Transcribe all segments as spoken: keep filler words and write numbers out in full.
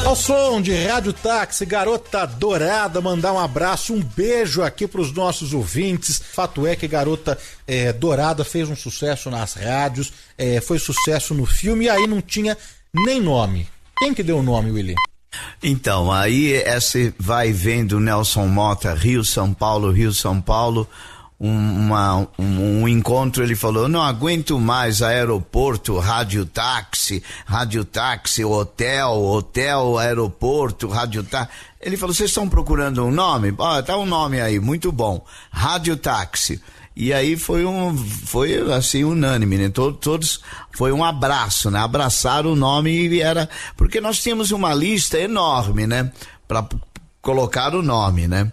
Ao som de Rádio Táxi, Garota Dourada, mandar um abraço, um beijo aqui para os nossos ouvintes. Fato é que Garota é, Dourada fez um sucesso nas rádios, é, foi sucesso no filme e aí não tinha nem nome. Quem que deu o nome, Willy? Então, aí esse vai vendo Nelson Mota, Rio, São Paulo, Rio, São Paulo, um, uma, um, um encontro, ele falou, não aguento mais aeroporto, rádio táxi, rádio táxi, hotel, hotel, aeroporto, rádio táxi. Ele falou, vocês estão procurando um nome? Ah, tá um nome aí, muito bom, rádio táxi. E aí foi um, foi assim unânime, né? Todos, todos, foi um abraço, né? Abraçaram o nome e era, porque nós tínhamos uma lista enorme, né? Para colocar o nome, né?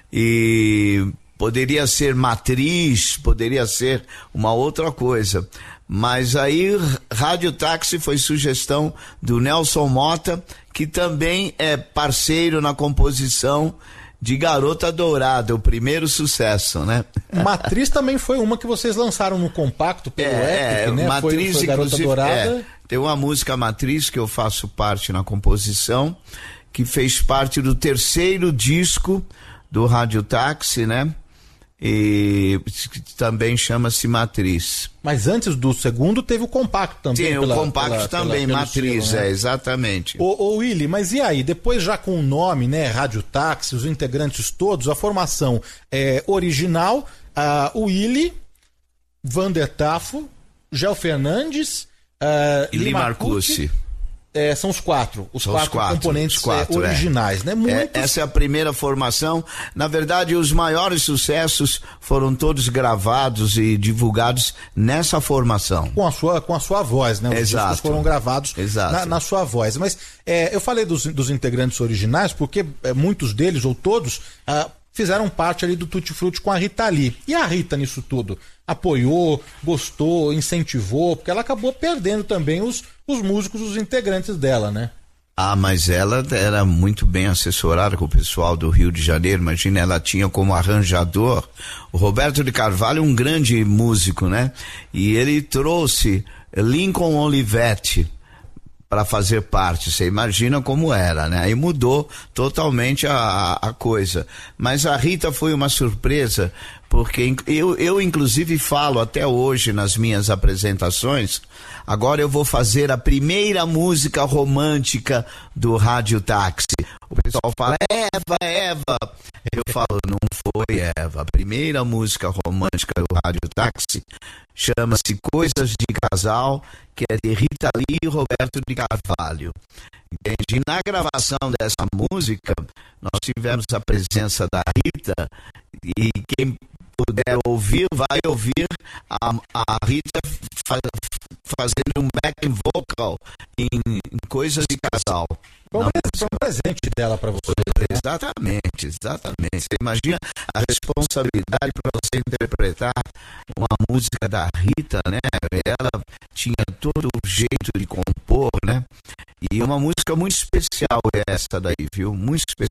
E poderia ser Matriz, poderia ser uma outra coisa. Mas aí Rádio Táxi foi sugestão do Nelson Mota, que também é parceiro na composição de Garota Dourada, o primeiro sucesso, né? Matriz também foi uma que vocês lançaram no compacto pelo é, Epic, né? Matriz, foi, foi Garota Dourada. É, tem uma música Matriz que eu faço parte na composição, que fez parte do terceiro disco do Rádio Táxi, né? E também chama-se Matriz. Mas antes do segundo teve o compacto também. Tem pela, o compacto pela, também, pela, Matriz, estilo, né? É, exatamente. Ô, ô Willy, mas e aí, depois já com o nome, né, Rádio Táxi, os integrantes todos, a formação é, original, a Willy, Vander Tafo, Gel Fernandes, uh, e Lee Marcucci. É, são os quatro, os, são quatro, os quatro componentes os quatro, é, originais, é. né? Muitos... É, essa é a primeira formação. Na verdade, os maiores sucessos foram todos gravados e divulgados nessa formação. Com a sua, com a sua voz, né? Os Exato. discos foram gravados na, na sua voz. Mas é, eu falei dos, dos integrantes originais porque é, muitos deles, ou todos, ah, fizeram parte ali do Tutti Frutti com a Rita Lee. E a Rita nisso tudo? Apoiou, gostou, incentivou, porque ela acabou perdendo também os, os músicos, os integrantes dela, né? Ah, mas ela era muito bem assessorada com o pessoal do Rio de Janeiro. Imagina, ela tinha como arranjador o Roberto de Carvalho, um grande músico, né? E ele trouxe Lincoln Olivetti para fazer parte. Você imagina como era, né? Aí mudou totalmente a, a coisa. Mas a Rita foi uma surpresa, porque eu, eu inclusive falo até hoje nas minhas apresentações, agora eu vou fazer a primeira música romântica do Rádio Táxi. O pessoal fala, Eva, Eva. Eu falo, não foi Eva. A primeira música romântica do Rádio Táxi chama-se Coisas de Casal, que é de Rita Lee e Roberto de Carvalho. Entende? E na gravação dessa música, nós tivemos a presença da Rita, e quem puder ouvir, vai ouvir a, a Rita fa, fazendo um backing vocal em, em Coisas de Casal. Foi um presente dela para você. Né? Exatamente, exatamente. Você imagina a responsabilidade para você interpretar uma música da Rita, né? Ela tinha todo o jeito de compor, né? E uma música muito especial essa daí, viu? Muito especial.